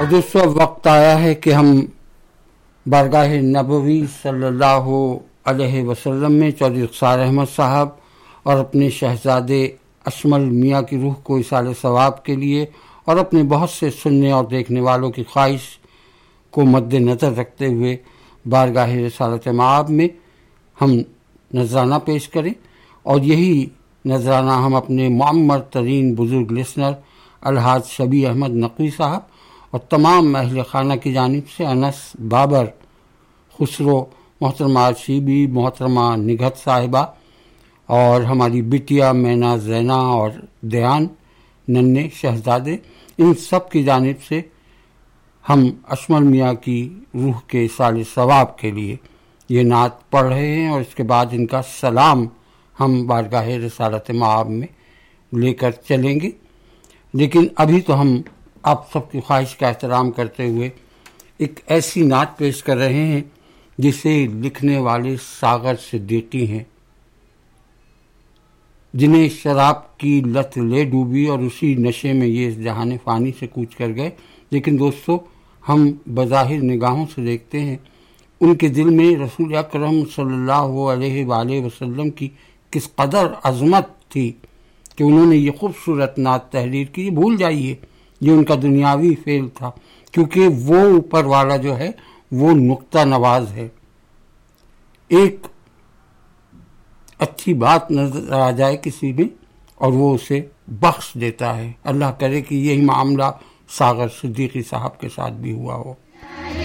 اور دوستوں اب وقت آیا ہے کہ ہم بارگاہ نبوی صلی اللہ علیہ وسلم میں چودھری رخسار احمد صاحب اور اپنے شہزادے اشمل میاں کی روح کو ایصال ثواب کے لیے اور اپنے بہت سے سننے اور دیکھنے والوں کی خواہش کو مد نظر رکھتے ہوئے بارگاہ رسالت مآب میں ہم نذرانہ پیش کریں، اور یہی نذرانہ ہم اپنے معمر ترین بزرگ لسنر الحاج شبیہ احمد نقوی صاحب اور تمام اہل خانہ کی جانب سے انس، بابر، خسرو، محترمہ شیبی، محترمہ نگہت صاحبہ اور ہماری بٹیا مینا زینا اور دیان ننے شہزادے، ان سب کی جانب سے ہم اشمل میاں کی روح کے ایصال ثواب کے لیے یہ نعت پڑھ رہے ہیں، اور اس کے بعد ان کا سلام ہم بارگاہ رسالت مآب میں لے کر چلیں گے۔ لیکن ابھی تو ہم آپ سب کی خواہش کا احترام کرتے ہوئے ایک ایسی نعت پیش کر رہے ہیں جسے لکھنے والے ساغر صدیقی ہیں، جنہیں شراب کی لت لے ڈوبی اور اسی نشے میں یہ اس جہان فانی سے کوچ کر گئے۔ لیکن دوستو، ہم بظاہر نگاہوں سے دیکھتے ہیں ان کے دل میں رسول اکرم صلی اللہ علیہ وآلہ وسلم کی کس قدر عظمت تھی کہ انہوں نے یہ خوبصورت نعت تحریر کی۔ بھول جائیے یہ ان کا دنیاوی فعل تھا، کیونکہ وہ اوپر والا جو ہے وہ نقطہ نواز ہے۔ ایک اچھی بات نظر آ جائے کسی میں اور وہ اسے بخش دیتا ہے۔ اللہ کرے کہ یہی معاملہ ساغر صدیقی صاحب کے ساتھ بھی ہوا ہو۔